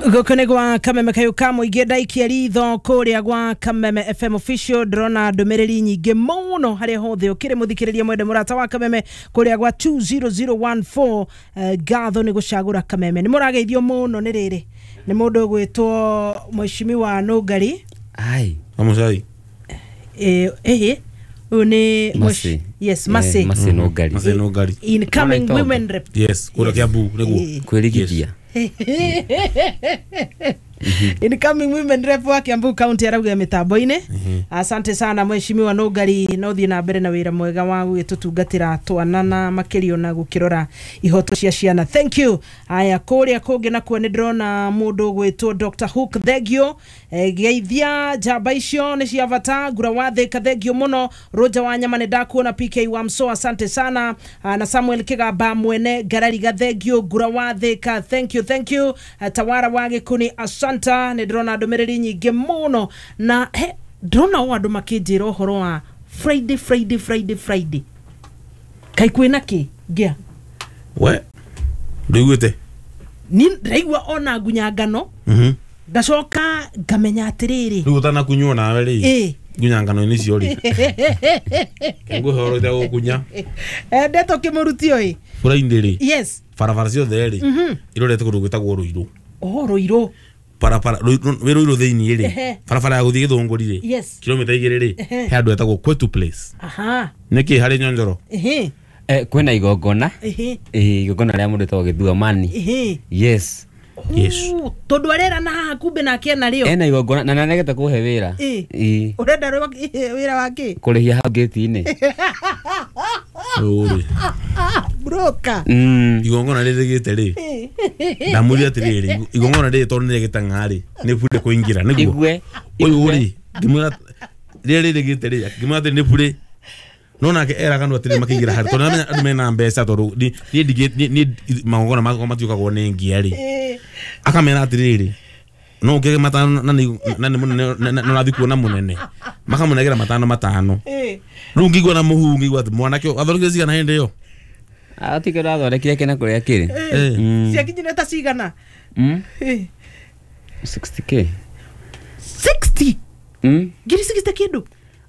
Gukone gwa Kameme Kayuka muingi ndaikia ritho kuria gwa Kameme FM official drona ndumiriri nyingi muno hari hothe ukire muthikiriria mwende murata wa Kameme kuria gwa 20014 gatho ni gucagura Kameme ni murageithio muno ni riri ni mundu gwitwo Mheshimiwa Nugari ai amusai Uni Masi. Yes, Masi. Masi Nugari. Masi Nugari. Incoming women rep. Yes, kura kiabu niguo. Kwirigiria. Incoming women rep wa Kiambu County arauga mitambo-ine. Asante sana Mheshimiwa Nugari, no thie na mbere na wira mwega wa gututungatira twanana makirio na gukirora ihoto cia ciana. Thank you. Aya kuria kungi na kuone drona mundu gwitwo Dr. Hook Thegio geithia jamba icio ni cia bata gura wathe kathegio muno Roja wa nyama ne ndakuona PK wa Mso asante sana na Samuel Kigamba mwene Garari Gathegio gura wathe ka thank you Tawara wa Gikuni asanta ni drona ndumiriri nyingi muno na drona wa andu makinjira uhoro wa Friday kai kwina ki gia we ndiguite ni raigwa ona ngunyangano ndacoka ngamenya atiriri riu tana kunywa nawe ri ngunyangano ni ciori ngo horo ta gukunya ndeto kimuruti oi Friday ri yes farafara cio theri irorete kundu gwitagwo ruiru ruiru parapara ruiru theini ri farafara ya guthii Githunguri ri yes kilomita 2 ri he andu etagwo Kwetu Place niki hari Nyonjoro kwena igongona igongona ria mundu etagwo Githua Mani yes tondu arera na haha kumbe na kena rio ena igongona na nanegete kuhe wira urenda wira wake kurihia hau gate-ini broka igongona ririgite ri ndamuri atiriri igongona ri tondu nirigita ngari ni bure kuingira niguo igwe uyu ri ngimura ririgite ri ngimura ati ni bure nona ke era kandu atiri makigira hari tondu andu mena mbeca tondu ni magongona matiuka go ni ngiari akamena atiriri no ngege matano nani no nathiku na munene makamunegera matano rungi gwa na muhungi gwa mwanake athorige cigana hinde yo atike rathoreke kena kuria kiri cia kinyine ta cigana 60k 60 giri 60 kindu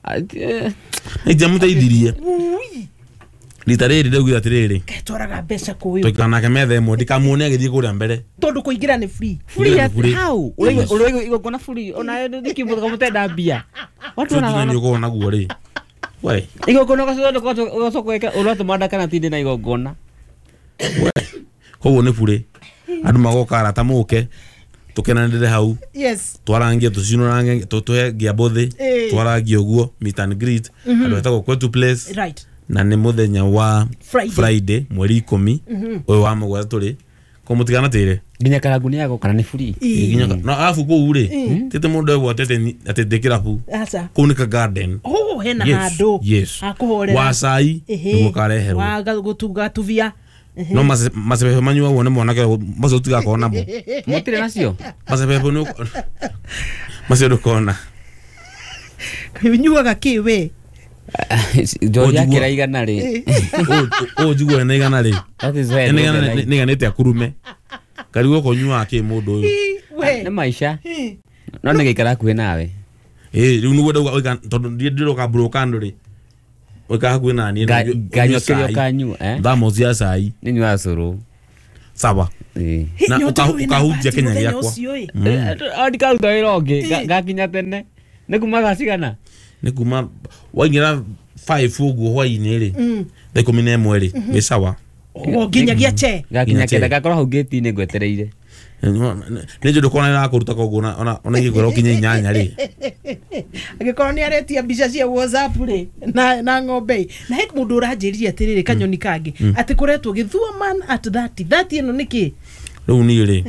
jamu taithirie litariri ndaugira atiriri ketwaraga mbeca kuyu tukanake methe mo ndikamuone agithii kuria mbere tondu kuingira ni free how urego igongona free ona ndikimbuka kamutenda mbia watu wana nyugo na guo ri we igongona ugacokweka uratu mandaka na tindi na igongona we koguo ni bure andu magoka arata muke tukenanire hau yes twarangie tucinurange tutuhe giambuthi twarangie uguo meet and greet andu etagwo Kwetu Place right na ni muthenya wa Friday mweri 10 uyu wa mugwa turi kumutigana tire nginya karangu ni yago kana ni free nginya na afu ku uri tete mundu egwo tete ndekira pu kunika garden hena handu akuhorera wa sai niguo kareherwo wa gutungatuvia no masepepe manyua wone mwanake maso tiga kona bo mutire nacio masepepe no maso ndukona kinyuaga kiwe Joya kira igana ri jigwe na igana ri that is why ni ganete akurume karigo konyua ki mundu uyu ni maisha no ni gikara ku nawe riu nugo ndauga tondu ndiro ka broka nduri weka hakuhi na ni ganyo kirio kanyu thamo cia cai ni nyua curu sawa na ukahujia Kenya giakwa ndikaruta wira ungi gakinya tene ni kuma gacigana ni kuma waingira 5 uguo hwaini ri thaa 11 ri ni sawa nginyagia che gakinya kenda gakora hau gate-ini ngwetereire ni njudu kona na kuruta koguo ona igikora kinya inyanya ri agikora ni aretia mbica cia WhatsApp ri na ng'ombe na he mundu uranjiriria atiriri kanyoni kangi ati kuretwo Githua man at 30 ino niki riu ni ri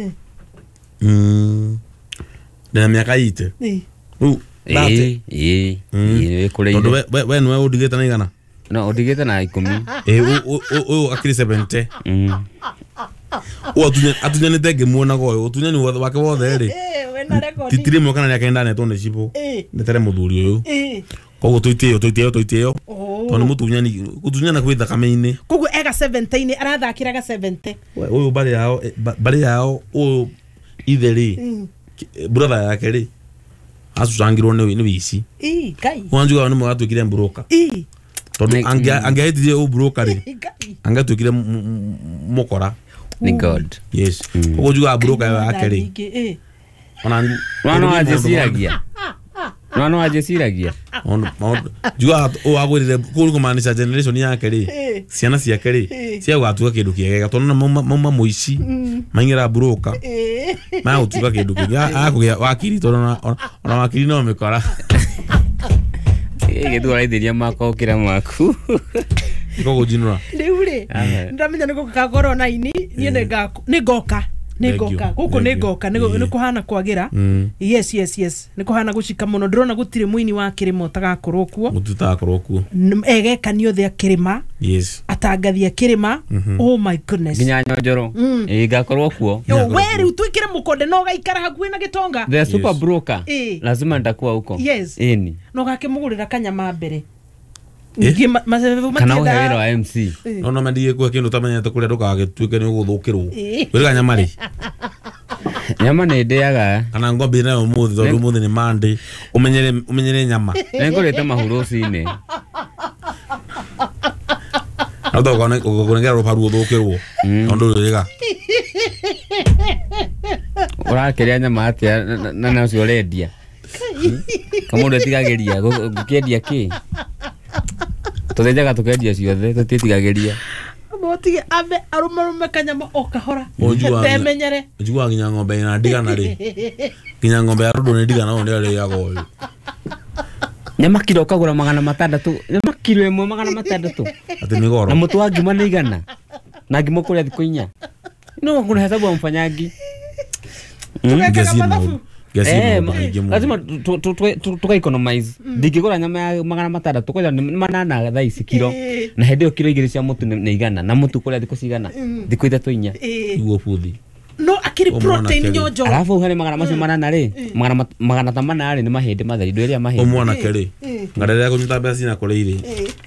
na miaka ite riu tondu we niwe undigite na igana no undigite na 10 akiri 70 atunyanite ngimuonaga uyu utunyani wake wothe ri titiri mo kana ria kenda neto ne cibo netere muthuri uyu koguo tuitio tondu mutunyani gutunyana kwitha kame-ini koguo ega 70 arathakiraga 70 uyu bari yao uyu ithe ri brother yake ri acucangirwo ni wici kai wanjuga ni mwatwikire broker tondu angehetirie u broker ri angatwikire mukora ni god yes ugo juga broker yake ri ona no ajeciragia juga o agwirire kurugo manisha generation yake ri ciana ciake ri cia gwatuka kindu kiegega tondu mauma muici maingira broker ma utuka kindu kiega akugia wakiri tondu ona wakiri no mikora githura ithiria makokira maku gogo jinura ndiure ndamenya niko kagoro na ini ni ngoka guku ni ngoka ni kuhana kwagira yes ni kuhana gucika muno ndrona gutire muini wa kirimo tagakorwo kuo mututakorwo kuo egeka ni othe kirima yes atangathia kirima oh my goodness nginya njoro igakorwo kuo weri utwikire mukonde no gaikara hakuhi na gitonga the super broker lazima ndakuwa huko ini no gakimugurira kanyama mbere kana uhewera wa MC no mendiye kwa kindu tamenyete kuria ndukagituike ni uguthukirwo wiriga nyama ri nyama ni ndeaga kana ngombe na umuthi tondu umuthi ni Monday umenyere nyama ngorete mahuru cine ndo gona ro paru uthukirwo tondu wiriga urakeria nyama atia na nacio rendia kamundu tigageria gukendia ki tuthejaga tukendia ciothe tutitigageria botige abe arumarume kanyama okahora temenyere njugwa nginya ngombe na ndigana ri nginya ngombe ya rudo ne ndigana no ndere yago nyama kilo kagura 600 nyama kilo 600 ati migoro na mutu wa ngima nigana na ngima kuria thiko inya no kuna hesabu wa mfanyaji lazima tuka economize ndikigura nyama ya 600 tukoja manana thaisi kilo na hende kilo igiri cia mutu ni igana na mutu kuria thiko cigana thiko ithatu inya iguo futhi no akiri protein nyojo alafu hali magana macio manana ri magana tamana ri ni mahindi matheri ndu iria mahindi omwana keri ngarere kunyita mbeca na kureire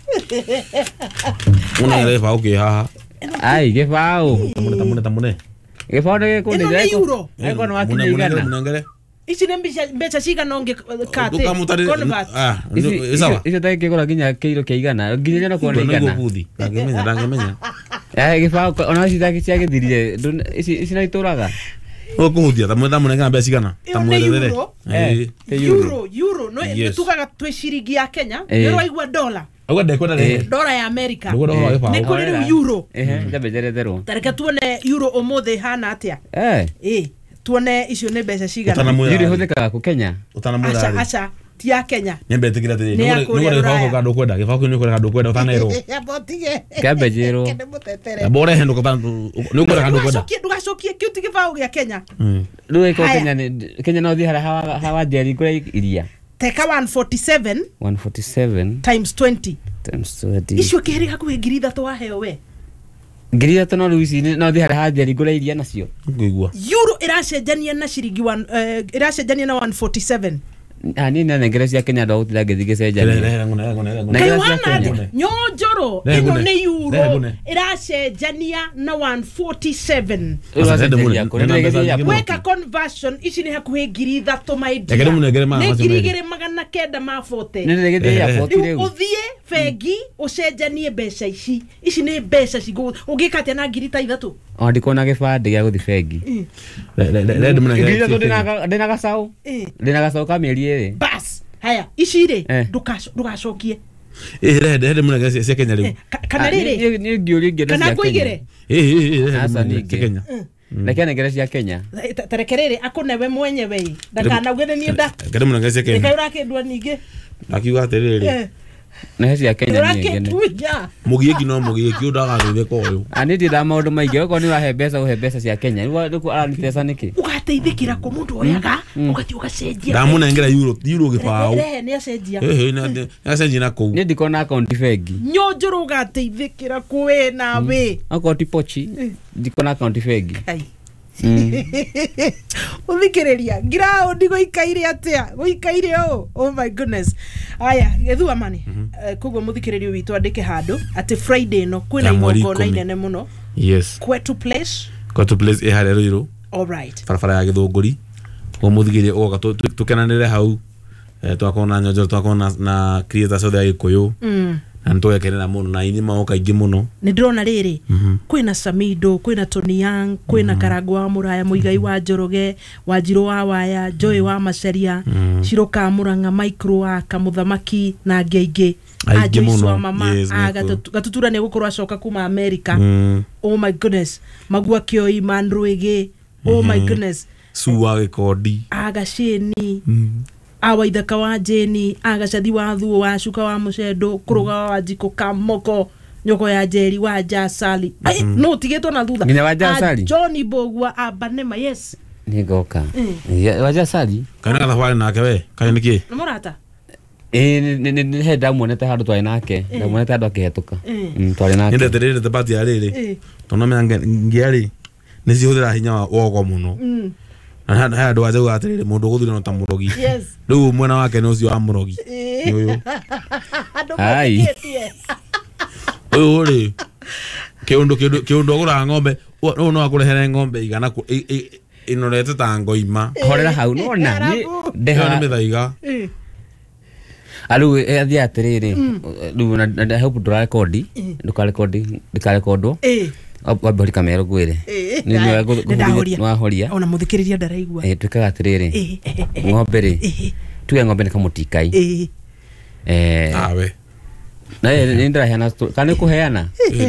una ile fa uke haha ai gefao tamune gefao de ko de euro eko no akigana munengere ici ne mbeca cigana onge kate convert icio taike gora ginya kilo kia igana ginya no ko igana ndangemenya gefao ona citaki cia githirire ici na ituraga okuhutia tamune ngana mbeca cigana tamune euro no tugaga twi ciringi ya Kenya euro aigua dollar agwa ndekwenda dola ya America ni kuri euro ndabejeretherwo tareka tuone euro umuthi hana atia tuone icio ne mbeca cigana yuri huthikaga ku Kenya utanamwira acha ti ya Kenya nyembe tikira tiri nigore fako kando kwenda gifako ni kwenda kando kwenda utanero botige kabejero bore hendo kwa ni kwenda kando kwenda ndugacokie kiuti gifao ya Kenya ruwe ko Kenya no thi hawa jeri kure iria teka 147 times 20 icio keheri hakuhe ngiri ithatu waheo we ngiri ithatu no ruici no thi haha jeri kure iria nacio ngigua euro iracenjania na ciringi iracenjania na 147 ani na ngere cia Kenya ndo utilage cenjania nyonjoro ino ni euro iracenjania na 147 weka conversion ici ni hakuhe ngiri ithatu maidi ni ngiri igiri magana kenda ma 40 ni regete ya 40 reu uthie bengi ucenjanie mbeca ici ni mbeca cigo ungikate na ngiri ta ithatu ndikona gibande gya guthi bengi ndina gasau ka mieri iri bas haya ici ri ndugacokie rede muna gasi cia Kenya riu kana riri ni ngiuri ngere cia Kenya asa ni Kenya lakini ngere cia Kenya tarekerere akunewe mwenyewe ndakana ugene ni nda ngere muna gasi cia Kenya ndikaura kindwa ningi akiuga atiriri na cia Kenya ni ngene mugieki no mugieki udaga thuthe ko uyu ani ndira maundu maingi ko ni wahe mbeca cia Kenya riu aranitesa niki ugateithikira ku mundu oyaga ugati ugacenjia ndamunengera euro gifao ni acenjia ni acenjia na ku ni ndikona account bengi nyonjoro ugateithikira ku we na we account pochi ndikona account bengi uthikiriria ngira ndigo ikaire atia guikaire oh my goodness aya gethua mani kugo muthikiririo witu andike handu ati Friday no kwina igongona inene muno yes kwetu place iharero iro All right. Farafara ya Githunguri. Umuthigire oga tukenanire hau. Twakona nyonjo twakona na creators othe Gikuyu. Na ntoyekenera muno na ini maoka ingi muno. Ni ndrona riri. Kwina Samido, kwina Tony Young, kwina Karangwa wa Muraya, Muigai wa Njoroge, Wanjiru wa Waya, Joy wa Macharia, Shiroka Muranga, Micro wa Kamuthamaki na angi aingĩ muno mama gatutura ne gukorwa acoka kuma America. Oh my goodness. Magua Kioi Mandruigi. Oh my goodness. Suwa Gikodi. Agasheni. Awaithaka wa Jeni, Agacathi wa Thuo wa Cuka wa Mucendo, Kuruga wa Njiko Kamoko, Nyoko ya Njeri wa Jasali. No tigetwo na thutha. Nginya wa Jasali. Johnny Bogwa Abanema, yes. Nigoka. Wa Jasali. Kana gathabari nake we, kana niki? Nĩ mũrata. Ni he ndamuonete handu twari nake, ndamuonete handu akihituka. Twari nake. Ninde terere te bati ya riri. Tono menga ngiari. Ni cihũthĩra hinya wa wogo muno. Na andu aje ugatirire mundu guthira no ta murogi. Yes. Riu mwena wake no cio wa murogi. Uyu. Ai. Uyu ri. Kiundu agura ng'ombe, no akurehere ng'ombe igana inorete ta ngoima. Horera hau nona ni Ndeha ni mithaiga. Alu athia atiriri. Riu na hope ndikarekodi. Wabori kamera gwire ni wa horia ona muthikiriria ndaraigua twikaga atiriri ng'ombe ri tuge ng'ombe ni kamutikai awe na ni ndiraheana kana kuheana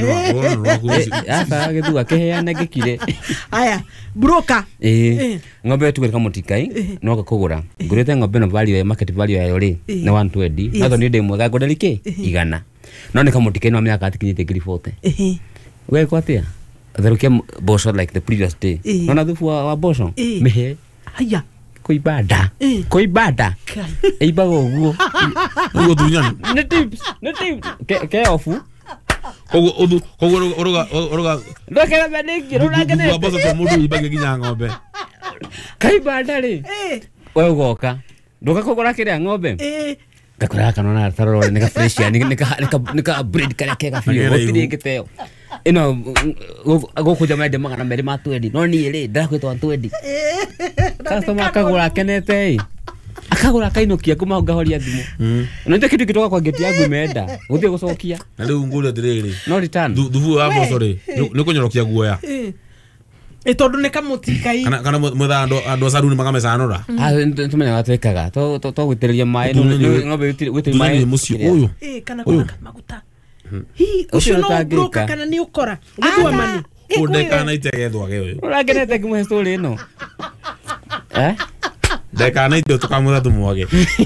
asa githuga kiheana gikire aya broka ng'ombe tuge kamutikai no gakugura ngurite ng'ombe no value ya market value yayo ri na 120 no ni ndimwe gakudari ki igana no ni kamutikai no miaka atikinyite 40 we kwatia therukia bosho like the previous day nona thufu wa bosho mehe haya kuibada eibago guo ugo dunyani ne tips ke ofu kogo oruga ndokera baniki ruragene wa bosho to mudu ibage ginya ng'ombe kaibada ri we ugoka ndoka kugura kiria ng'ombe gakora kanona taroro nika fresh ya nika bread kare kega fio otiri giteo ino gokuja mende magana meri ma 20 no ni ri ndakwitwa 20 customer akagura kenete akagura kainokia kuma ngahoria thimu no ndio kitu kitoka kwa gate yangu imeenda uthie gucokia na riu nguri atiriri no return thufu wa bosho ri ni kunyorokia guoya tondu ni kamutikai kana mutha andu saruni magamecanura tumenya watwekaga to gwitiriria mai ng'ombe gwitiriria mai mucio uyu kana maguta hi ucio no broka kana ni ukora githua mani udekana itegethwa ge uyu uragenete kimwe story ino dekana ite tukamutha tumwage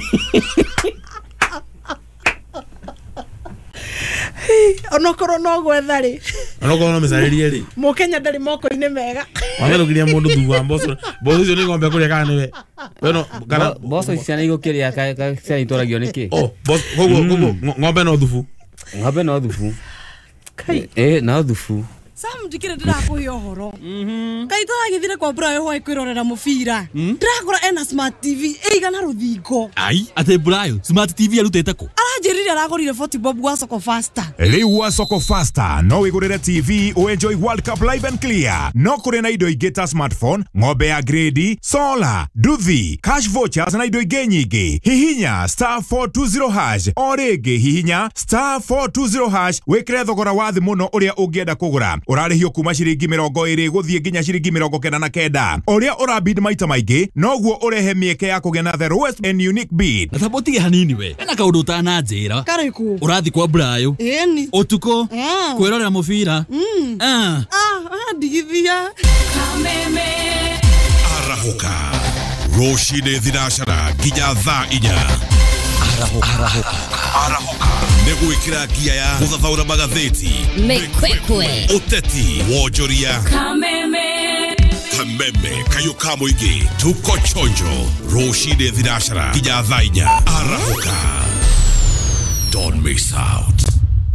onokoro no gwetha ri onokoro no mesaririe ri Mukenya ndari moko-ini mega wangerugiria mundu thuwa mboco icio ni ng'ombe kuria kana niwe weno kana mboco icio ni igukiria ka cia itoragio niki koguo ng'ombe no thufu kai na thufu Sam ndikire ndirakuhe uhoro kaita agithire kwa Brayo hwa kwirorera mubira ndakora ena smart TV eigana ruthingo ai ate Brayo smart TV arutete ko aranjirire aragorire 40 bob wa Soko Faster riu wa Soko Faster no wigurire TV o enjoy World Cup live and clear no kuri na indo ingĩ ta smartphone ng'ombe ya grade solar nduthi cash vouchers na indo ingĩ nyingĩ hihinya *420# o rĩngĩ hihinya *420# wikire thogora wa thĩ mũno ũrĩa ũngĩenda kũgũra urarihio kuma ciringi 20 guthie nginya ciringi 99 uria urabid maita maingĩ noguo urehe mieke ya kugena the lowest and unique bid na sabotige hanini we ena kaundu utana njira kariku urathi kwa Brayo eni utuko kwirorera mubira ndigithia Kameme arahuka roshide thirashara nginya thaa 4 arahuka negwikira gia ya guthathaura magatheti Mekwekwe uteti wonjoria Kameme kayuka muingi tuko chonjo roshide thirashara nginya thaa 4 arahuka don't miss out.